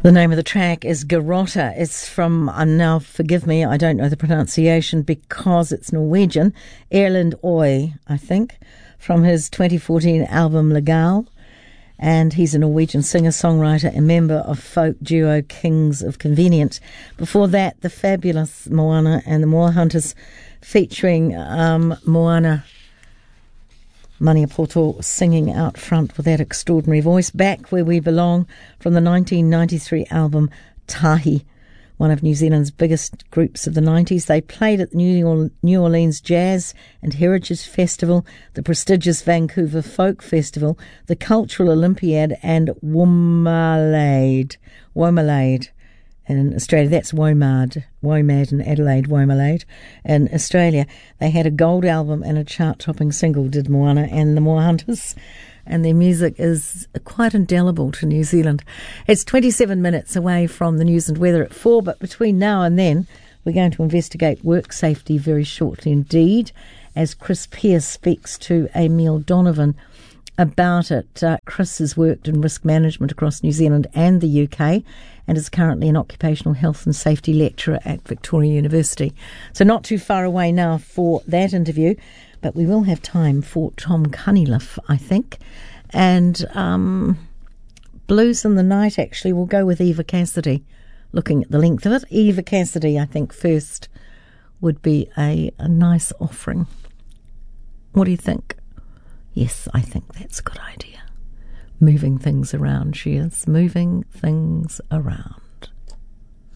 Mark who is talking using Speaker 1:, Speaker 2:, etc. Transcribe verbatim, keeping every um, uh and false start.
Speaker 1: The name of the track is Garota. It's from, uh, now forgive me, I don't know the pronunciation because it's Norwegian, Erlend Øye, I think, from his twenty fourteen album Legal. And he's a Norwegian singer-songwriter and member of folk duo Kings of Convenience. Before that, the fabulous Moana and the Moa Hunters featuring um, Moana Maniapoto singing out front with that extraordinary voice. Back Where We Belong from the nineteen ninety-three album Tahi, one of New Zealand's biggest groups of the nineties. They played at the New Orleans Jazz and Heritage Festival, the prestigious Vancouver Folk Festival, the Cultural Olympiad, and Womalade. Womalade in Australia. That's Womad. Womad in Adelaide, Womalade in Australia. They had a gold album and a chart-topping single, did Moana and the Moa Hunters. And their music is quite indelible to New Zealand. It's twenty-seven minutes away from the news and weather at four, but between now and then, we're going to investigate work safety very shortly indeed, as Chris Pearce speaks to Emil Donovan about it. Uh, Chris has worked in risk management across New Zealand and the U K and is currently an occupational health and safety lecturer at Victoria University. So not too far away now for that interview, but we will have time for Tom Cunliffe, I think. And um, Blues in the Night, actually, we'll go with Eva Cassidy, looking at the length of it. Eva Cassidy, I think, first would be a, a nice offering. What do you think? Yes, I think that's a good idea. Moving things around, she is moving things around.